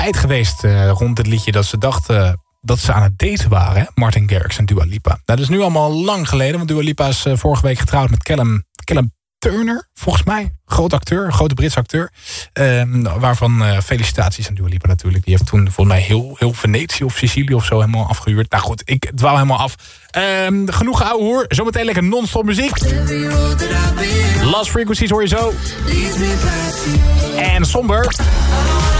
tijd geweest rond het liedje dat ze dachten dat ze aan het daten waren. Hè? Martin Garrix en Dua Lipa. Nou, dat is nu allemaal lang geleden, want Dua Lipa is vorige week getrouwd met Callum Turner, volgens mij. Groot acteur, grote Britse acteur. Waarvan felicitaties aan Dua Lipa natuurlijk. Die heeft toen volgens mij heel Venetië of Sicilië of zo helemaal afgehuurd. Nou goed, ik dwaal helemaal af. Genoeg ouwe hoer. Zometeen lekker non-stop muziek. Lost Frequencies hoor je zo. En Somber.